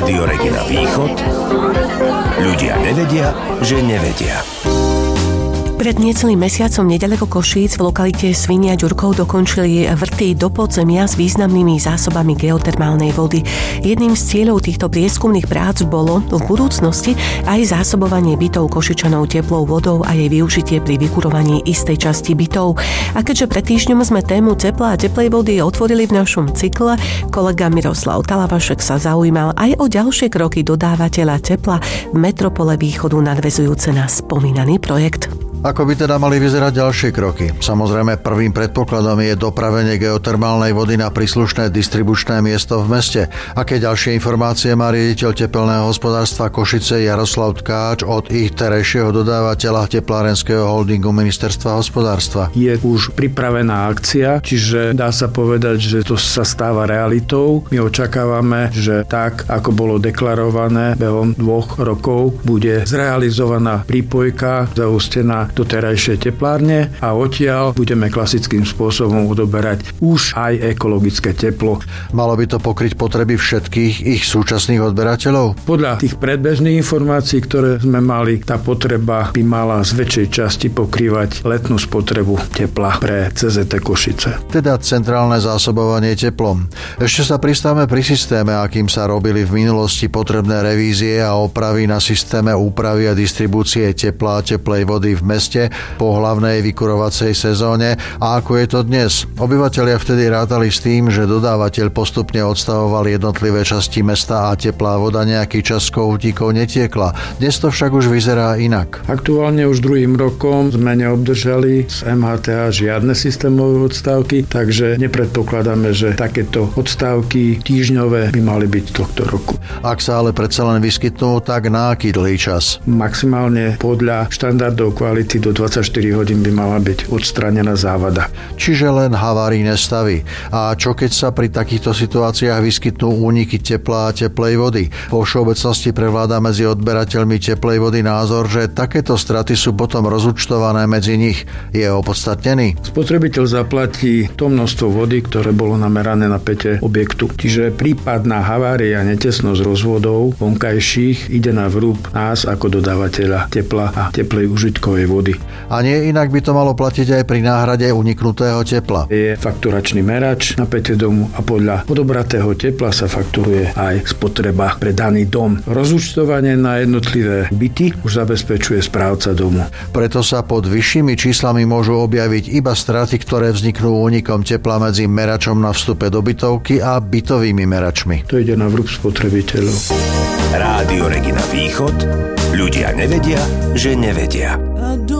Rádio Regina Východ. Ľudia nevedia, že nevedia. Pred necelým mesiacom neďaleko Košíc v lokalite Svinia Ďurkov dokončili vrty do podzemia s významnými zásobami geotermálnej vody. Jedným z cieľov týchto prieskumných prác bolo v budúcnosti aj zásobovanie bytov Košičanov teplou vodou a jej využitie pri vykurovaní istej časti bytov. A keďže pred týždňom sme tému tepla a teplej vody otvorili v našom cykle, kolega Miroslav Talavašek sa zaujímal aj o ďalšie kroky dodávateľa tepla v metropole Východu nadväzujúce na spomínaný projekt. Ako by teda mali vyzerať ďalšie kroky? Samozrejme, prvým predpokladom je dopravenie geotermálnej vody na príslušné distribučné miesto v meste. Aké ďalšie informácie má riaditeľ tepelného hospodárstva Košice Jaroslav Tkáč od ich terajšieho dodávateľa teplárenského holdingu Ministerstva hospodárstva? Je už pripravená akcia, čiže dá sa povedať, že to sa stáva realitou. My očakávame, že tak, ako bolo deklarované, behom 2 rokov bude zrealizovaná prípojka zaústená do terajšej teplárne a odtiaľ budeme klasickým spôsobom odoberať už aj ekologické teplo. Malo by to pokryť potreby všetkých ich súčasných odberateľov? Podľa tých predbežných informácií, ktoré sme mali, tá potreba by mala z väčšej časti pokrývať letnú spotrebu tepla pre CZT Košice. Teda centrálne zásobovanie teplom. Ešte sa pristávame pri systéme, akým sa robili v minulosti potrebné revízie a opravy na systéme úpravy a distribúcie tepla a teplej vody v meste po hlavnej vykurovacej sezóne. A ako je to dnes? Obyvatelia vtedy rátali s tým, že dodávateľ postupne odstavoval jednotlivé časti mesta a teplá voda nejaký čas z kohútikov netiekla. Dnes to však už vyzerá inak. Aktuálne už 2. rokom sme neobdržali z MHTA žiadne systémové odstávky, takže nepredpokladáme, že takéto odstávky týždňové by mali byť tohto roku. Ak sa ale predsa len vyskytnú, tak na aký dlhý čas? Maximálne podľa štandardov kvality do 24 hodín by mala byť odstranená závada. Čiže len havárijné stavy. A čo keď sa pri takýchto situáciách vyskytnú úniky tepla a teplej vody? Vo všeobecnosti prevláda medzi odberateľmi teplej vody názor, že takéto straty sú potom rozúčtované medzi nich. Je opodstatnený? Spotrebiteľ zaplatí to množstvo vody, ktoré bolo namerané na päte objektu. Čiže prípadná havária, netesnosť rozvodov vonkajších ide na vrúb nás ako dodávateľa tepla a teplej užitkovej vody. A nie inak by to malo platiť aj pri náhrade uniknutého tepla. Je fakturačný merač na päte domu a podľa odobratého tepla sa fakturuje aj spotreba pre daný dom. Rozúčtovanie na jednotlivé byty už zabezpečuje správca domu. Preto sa pod vyššími číslami môžu objaviť iba straty, ktoré vzniknú únikom tepla medzi meračom na vstupe do bytovky a bytovými meračmi. To ide na vrúb spotrebiteľov. Rádio Regina Východ. Ľudia nevedia, že nevedia.